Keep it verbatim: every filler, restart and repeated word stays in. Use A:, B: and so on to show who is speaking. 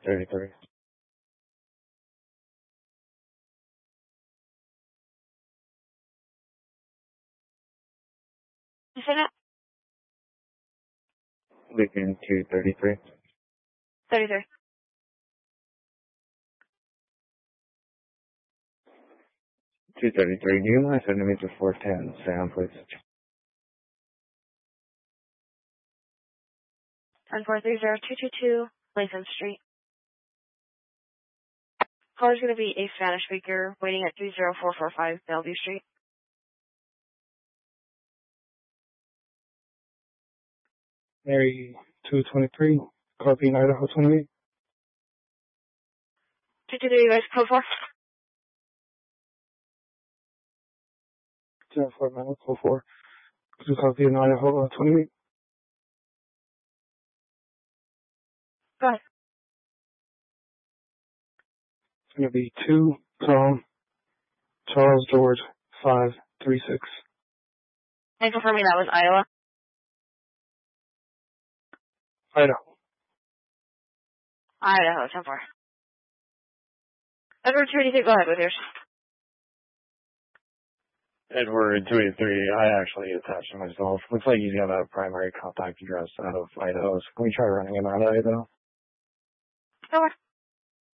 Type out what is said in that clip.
A: thirty-three.
B: You say that?
A: Lincoln two thirty-three.
B: thirty-three.
A: two thirty-three. Do you mind sending me to four ten sound, please?
B: ten four three zero two two two, Latham Street. Caller's going to be a Spanish speaker waiting at three zero four four five Bellevue Street.
C: Mary two twenty-three, Carpine, Idaho twenty-eight.
B: two two three, guys, code four.
C: zero four nine four four. Carpine, Idaho twenty-eight.
B: Go ahead.
C: It's going to be two, Tom, Charles, George, five three six.
B: And confirming that was Iowa.
C: Idaho.
B: Idaho, ten four. Edward two eighty-three, go ahead with yours.
A: Edward two eighty-three, I actually attached to myself. Looks like he's got a primary contact address out of Idaho. So can we try running him out of Idaho?
B: Go ahead.